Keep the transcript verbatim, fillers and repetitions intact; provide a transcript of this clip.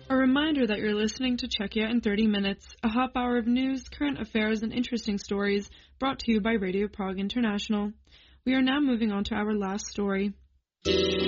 A reminder that you're listening to Czechia in thirty minutes, a hop hour of news, current affairs, and interesting stories brought to you by Radio Prague International. We are now moving on to our last story.